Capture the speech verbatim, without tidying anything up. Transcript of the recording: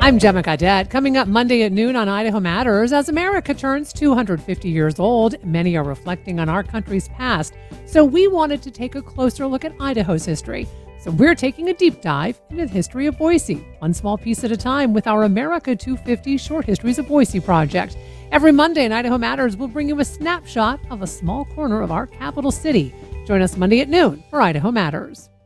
I'm Gemma Cadet. Coming up Monday at noon on Idaho Matters, as America turns two hundred fifty years old, many are reflecting on our country's past. So we wanted to take a closer look at Idaho's history. So we're taking a deep dive into the history of Boise, one small piece at a time, with our America two fifty Short Histories of Boise project. Every Monday in Idaho Matters, we'll bring you a snapshot of a small corner of our capital city. Join us Monday at noon for Idaho Matters.